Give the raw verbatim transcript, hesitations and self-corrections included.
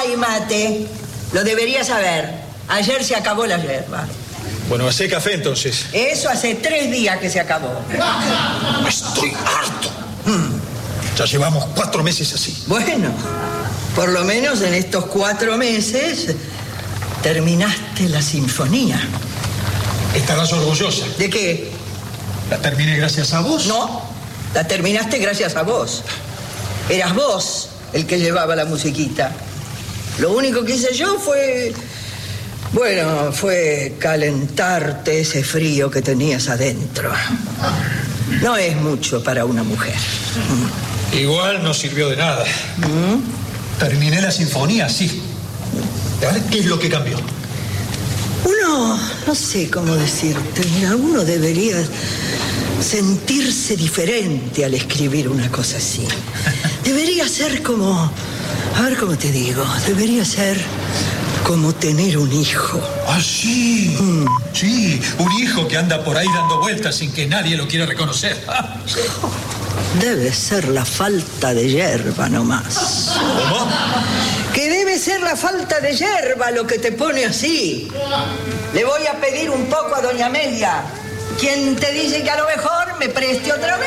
hay mate. Lo deberías saber. Ayer se acabó la yerba. Bueno, hace café entonces. Eso hace tres días que se acabó. Estoy harto. Mm. Ya llevamos cuatro meses así. Bueno, por lo menos en estos cuatro meses terminaste la sinfonía. ¿Estarás orgullosa? ¿De qué? ¿La terminé gracias a vos? No, la terminaste gracias a vos. Eras vos el que llevaba la musiquita. Lo único que hice yo fue... Bueno, fue calentarte ese frío que tenías adentro. No es mucho para una mujer. Igual no sirvió de nada. ¿Mm? Terminé la sinfonía, sí. ¿Vale? ¿Qué es lo que cambió? Uno, no sé cómo decirte, mira, uno debería sentirse diferente al escribir una cosa así. Debería ser como, a ver cómo te digo, debería ser como tener un hijo. Ah, sí, mm. sí, un hijo que anda por ahí dando vueltas sin que nadie lo quiera reconocer. Ah, sí. Debe ser la falta de yerba nomás. ¿Cómo? Que debe ser la falta de yerba lo que te pone así. Le voy a pedir un poco a doña Amelia, quien te dice que a lo mejor me preste otra vez.